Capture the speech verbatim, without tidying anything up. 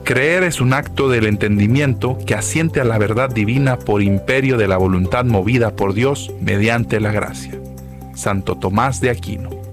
Creer es un acto del entendimiento que asiente a la verdad divina por imperio de la voluntad movida por Dios mediante la gracia. Santo Tomás de Aquino.